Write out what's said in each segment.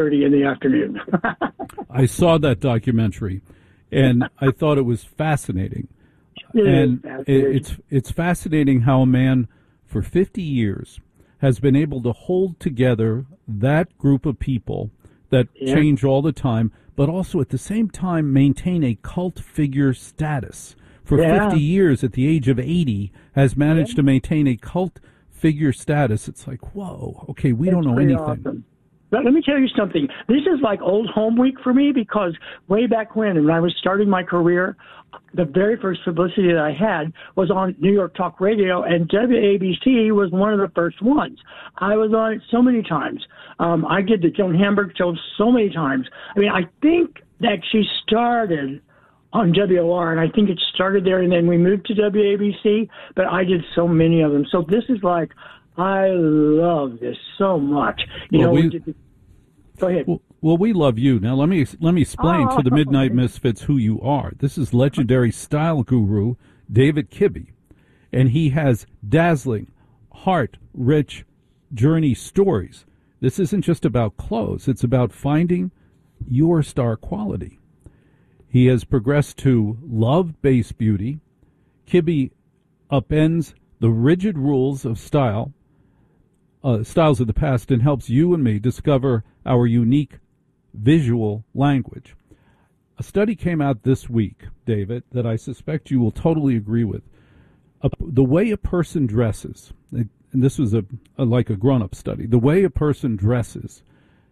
30 in the afternoon. I saw that documentary, and I thought it was fascinating. It's fascinating how a man for 50 years has been able to hold together that group of people that change all the time, but also at the same time maintain a cult figure status. For 50 years, at the age of 80, has managed to maintain a cult figure status. It's like, whoa, okay, we don't know anything. Awesome. But let me tell you something. This is like old home week for me, because way back when I was starting my career, the very first publicity that I had was on New York Talk Radio, and WABC was one of the first ones. I was on it so many times. I did the Joan Hamburg show so many times. I mean, I think that she started on WOR, and I think it started there, and then we moved to WABC, but I did so many of them. So this is like, I love this so much. Go ahead. Well, we love you. Now, let me explain to the Midnight Misfits who you are. This is legendary style guru David Kibbe, and he has dazzling, heart-rich journey stories. This isn't just about clothes. It's about finding your star quality. He has progressed to love base beauty. Kibbe upends the rigid rules of styles of the past, and helps you and me discover our unique visual language. A study came out this week, David, that I suspect you will totally agree with. The way a person dresses, and this was like a grown-up study, the way a person dresses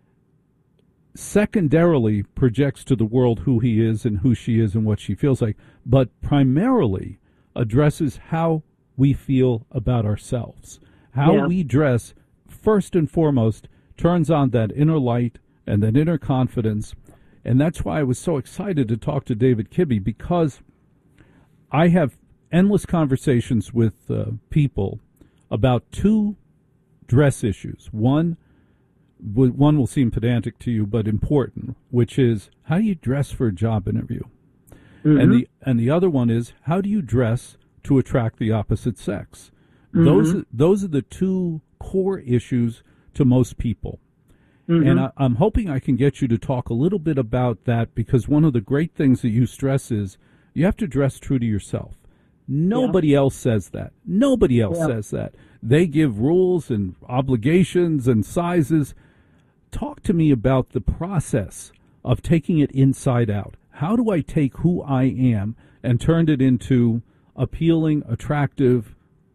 secondarily projects to the world who he is and who she is and what she feels like, but primarily addresses how we feel about ourselves. How we dress, first and foremost, turns on that inner light and that inner confidence. And that's why I was so excited to talk to David Kibbe, because I have endless conversations with people about two dress issues. One will seem pedantic to you, but important, which is, how do you dress for a job interview? Mm-hmm. And the other one is, how do you dress to attract the opposite sex? Mm-hmm. Those are the two core issues to most people. Mm-hmm. And I'm hoping I can get you to talk a little bit about that, because one of the great things that you stress is you have to dress true to yourself. Nobody else says that. Nobody else says that. They give rules and obligations and sizes. Talk to me about the process of taking it inside out. How do I take who I am and turn it into appealing, attractive,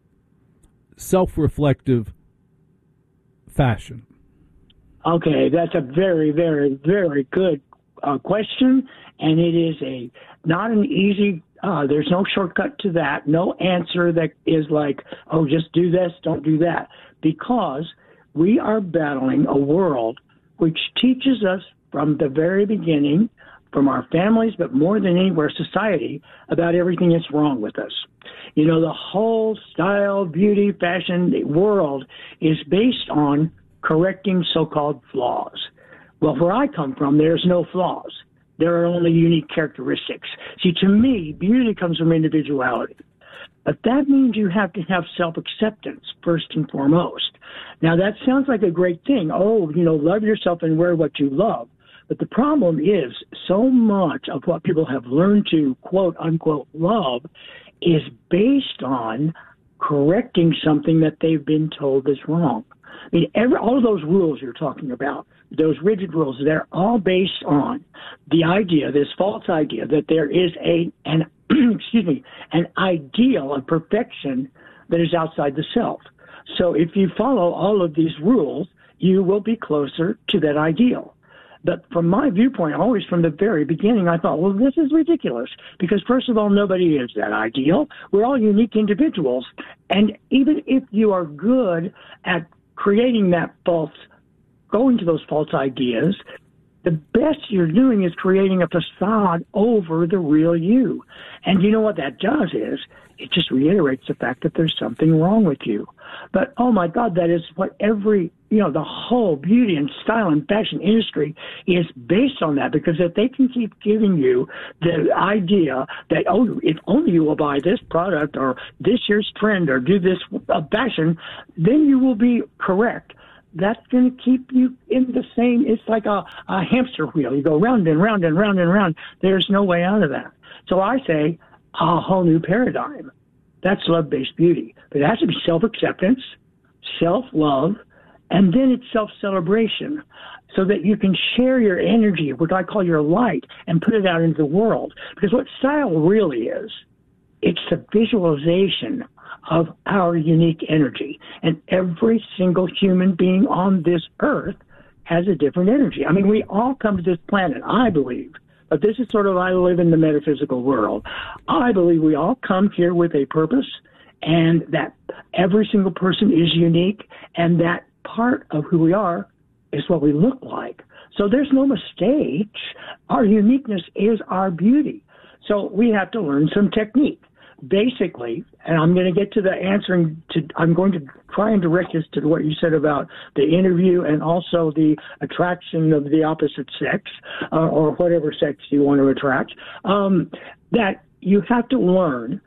self-reflective fashion? Okay, that's a very, very, very good question, and it is not an easy. There's no shortcut to that. No answer that is like, oh, just do this, don't do that, because we are battling a world which teaches us from the very beginning, from our families, but more than anywhere, society, about everything that's wrong with us. You know, the whole style, beauty, fashion world is based on correcting so-called flaws. Well, where I come from, there's no flaws. There are only unique characteristics. See, to me, beauty comes from individuality. But that means you have to have self-acceptance first and foremost. Now, that sounds like a great thing. Oh, love yourself and wear what you love. But the problem is, so much of what people have learned to, quote, unquote, love is based on correcting something that they've been told is wrong. I mean, all of those rules you're talking about, those rigid rules, they're all based on the idea, this false idea, that there is an ideal of perfection that is outside the self. So if you follow all of these rules, you will be closer to that ideal. But from my viewpoint, always from the very beginning, I thought, well, this is ridiculous. Because first of all, nobody is that ideal. We're all unique individuals. And even if you are good at creating going to those false ideas, the best you're doing is creating a facade over the real you. And you know what that does is, it just reiterates the fact that there's something wrong with you. But, oh my God, that is what the whole beauty and style and fashion industry is based on that. Because if they can keep giving you the idea that, oh, if only you will buy this product or this year's trend or do this fashion, then you will be correct. that's going to keep you in the same, it's like a hamster wheel. You go round and round and round and round. There's no way out of that. So I say a whole new paradigm. That's love-based beauty. But it has to be self-acceptance, self-love, and then it's self-celebration so that you can share your energy, what I call your light, and put it out into the world. Because what style really is, it's the visualization of our unique energy. And every single human being on this earth has a different energy. I mean, we all come to this planet, I believe, but this is sort of, I live in the metaphysical world. I believe we all come here with a purpose, and that every single person is unique, and that part of who we are is what we look like. So there's no mistake. Our uniqueness is our beauty. So we have to learn some technique. Basically, and I'm going to get to the answering to, I'm going to try and direct this to what you said about the interview and also the attraction of the opposite sex, or whatever sex you want to attract, that you have to learn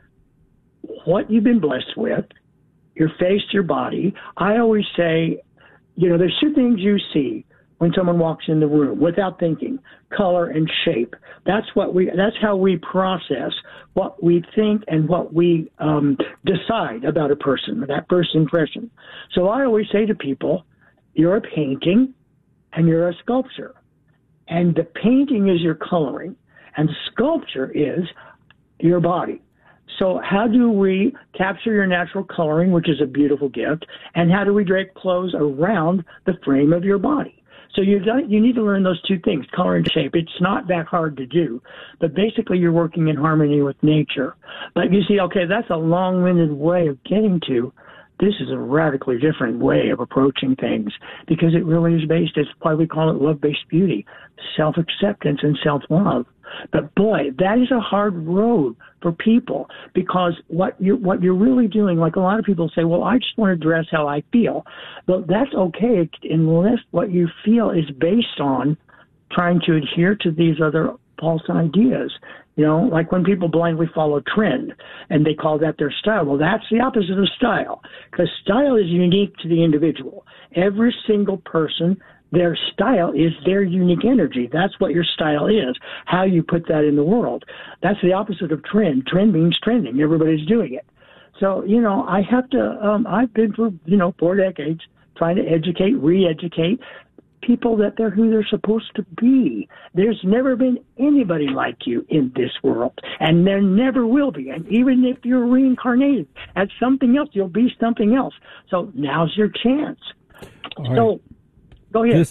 what you've been blessed with, your face, your body. I always say, there's two things you see when someone walks in the room without thinking: color and shape. That's how we process what we think and what we decide about a person, that first impression. So I always say to people, you're a painting and you're a sculpture. And the painting is your coloring and the sculpture is your body. So how do we capture your natural coloring, which is a beautiful gift, and how do we drape clothes around the frame of your body? So you need to learn those two things, color and shape. It's not that hard to do, but basically you're working in harmony with nature. But you see, okay, that's a long-winded way of getting to. This is a radically different way of approaching things because it really is based, it's why we call it love-based beauty, self-acceptance and self-love. But boy, that is a hard road for people because what you're really doing, like a lot of people say, well, I just want to dress how I feel. Well, that's okay unless what you feel is based on trying to adhere to these other false ideas. Like when people blindly follow trend and they call that their style. Well, that's the opposite of style because style is unique to the individual. Every single person, their style is their unique energy. That's what your style is, how you put that in the world. That's the opposite of trend. Trend means trending. Everybody's doing it. So, I have to, I've been for, 4 decades trying to educate, re-educate people that they're who they're supposed to be. There's never been anybody like you in this world, and there never will be. And even if you're reincarnated as something else, you'll be something else. So now's your chance. All so right. Go ahead.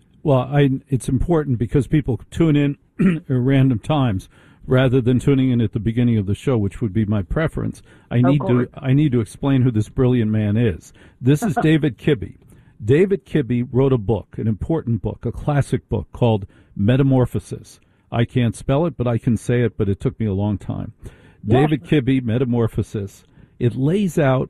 It's important because people tune in at random times rather than tuning in at the beginning of the show, which would be my preference. I need to explain who this brilliant man is. This is David Kibbe. David Kibbe wrote a book, an important book, a classic book called Metamorphosis. I can't spell it, but I can say it, but it took me a long time. Yeah. David Kibbe, Metamorphosis. It lays out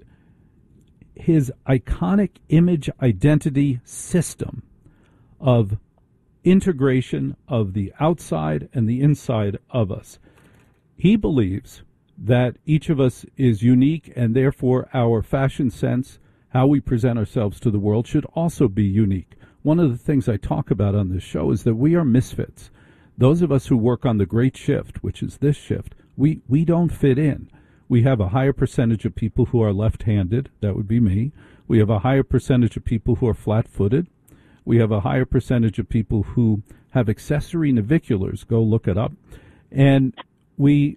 his iconic image identity system of integration of the outside and the inside of us. He believes that each of us is unique and therefore our fashion sense, how we present ourselves to the world, should also be unique. One of the things I talk about on this show is that we are misfits. Those of us who work on the great shift, which is this shift, we don't fit in. We have a higher percentage of people who are left-handed. That would be me. We have a higher percentage of people who are flat-footed. We have a higher percentage of people who have accessory naviculars. Go look it up. And we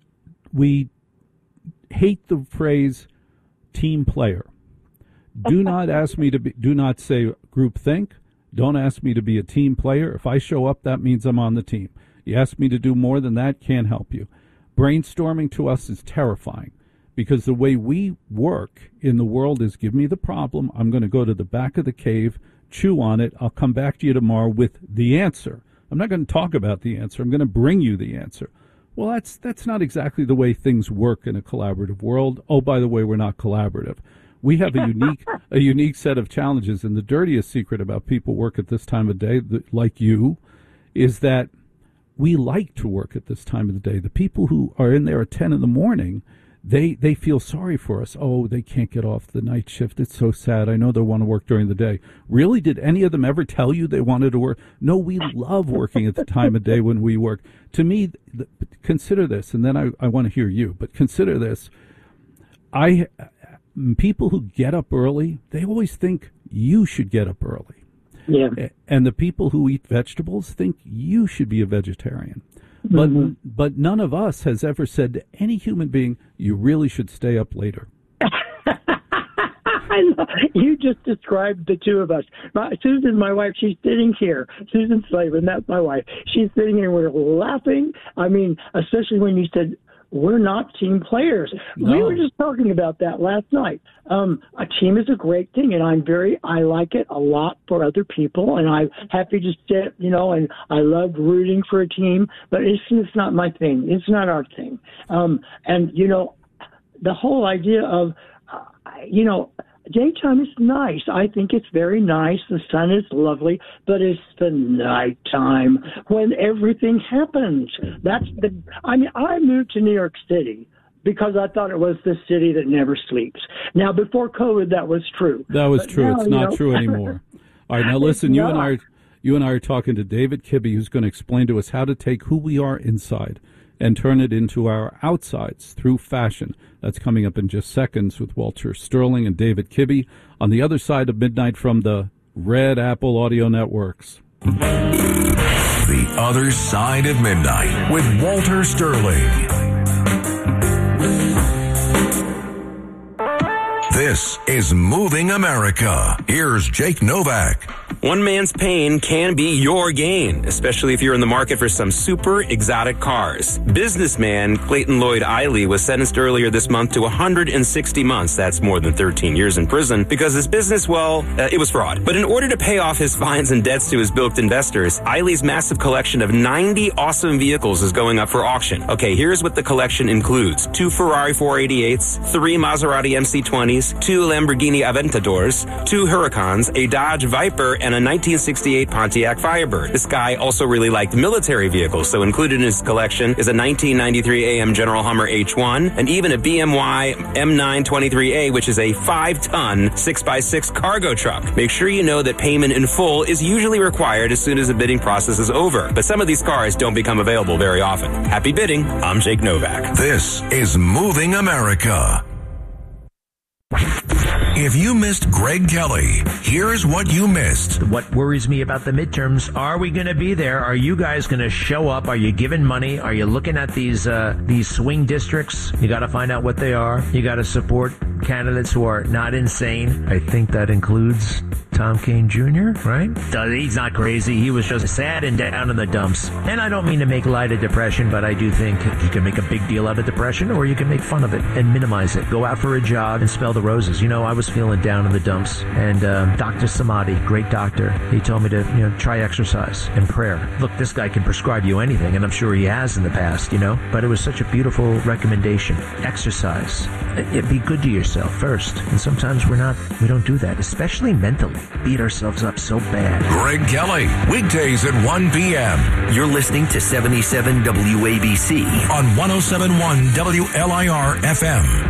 hate the phrase team player. Do not say group think. Don't ask me to be a team player. If I show up, that means I'm on the team. You ask me to do more than that, can't help you. Brainstorming to us is terrifying because the way we work in the world is give me the problem. I'm going to go to the back of the cave, chew on it. I'll come back to you tomorrow with the answer. I'm not going to talk about the answer. I'm going to bring you the answer. Well, that's not exactly the way things work in a collaborative world. Oh, by the way, we're not collaborative. We have a unique set of challenges, and the dirtiest secret about people work at this time of day, like you, is that we like to work at this time of the day. The people who are in there at 10 in the morning, they feel sorry for us. Oh, they can't get off the night shift. It's so sad. I know they want to work during the day. Really? Did any of them ever tell you they wanted to work? No, we love working at the time of day when we work. To me, consider this, and then I want to hear you, but consider this. People who get up early, they always think you should get up early. Yeah. And the people who eat vegetables think you should be a vegetarian. But none of us has ever said to any human being, you really should stay up later. You just described the two of us. Susan, my wife, she's sitting here. Susan Slavin, that's my wife. She's sitting here, we're laughing. I mean, especially when you said, we're not team players. No. We were just talking about that last night. A team is a great thing, and I like it a lot for other people, and I'm happy to sit, and I love rooting for a team, but it's not my thing. It's not our thing. And, the whole idea of, daytime is nice. I think it's very nice. The sun is lovely, but it's the nighttime when everything happens. I moved to New York City because I thought it was the city that never sleeps. Now, before COVID, that was true. That was true. Now, it's not true anymore. All right, now listen, you and I are talking to David Kibbe, who's going to explain to us how to take who we are inside and turn it into our outsides through fashion. That's coming up in just seconds with Walter Sterling and David Kibbe on the other side of midnight from the Red Apple Audio Networks. The Other Side of Midnight with Walter Sterling. This is Moving America. Here's Jake Novak. One man's pain can be your gain, especially if you're in the market for some super exotic cars. Businessman Clayton Lloyd Eiley was sentenced earlier this month to 160 months. That's more than 13 years in prison because his business, it was fraud. But in order to pay off his fines and debts to his bilked investors, Eiley's massive collection of 90 awesome vehicles is going up for auction. Okay, here's what the collection includes. 2 Ferrari 488s, 3 Maserati MC20s, 2 Lamborghini Aventadors, 2 Huracans, a Dodge Viper, and a 1968 Pontiac Firebird. This guy also really liked military vehicles, so included in his collection is a 1993 AM General Hummer H1 and even a BMW M923A, which is a 5-ton 6x6 cargo truck. Make sure you know that payment in full is usually required as soon as the bidding process is over, but some of these cars don't become available very often. Happy bidding. I'm Jake Novak. This is Moving America. If you missed Greg Kelly, here's what you missed. What worries me about the midterms, are we going to be there? Are you guys going to show up? Are you giving money? Are you looking at these swing districts? You got to find out what they are. You got to support candidates who are not insane. I think that includes Tom Kean Jr., right? He's not crazy. He was just sad and down in the dumps. And I don't mean to make light of depression, but I do think you can make a big deal out of depression, or you can make fun of it and minimize it. Go out for a jog and smell the roses. I was feeling down in the dumps, and Dr. Samadi, great doctor, he told me to try exercise and prayer. Look, this guy can prescribe you anything, and I'm sure he has in the past, but it was such a beautiful recommendation. Exercise. Be good to yourself first, and sometimes we don't do that, especially mentally. Beat ourselves up so bad. Greg Kelly, weekdays at 1 p.m. You're listening to 77 WABC on 107.1 WLIR FM.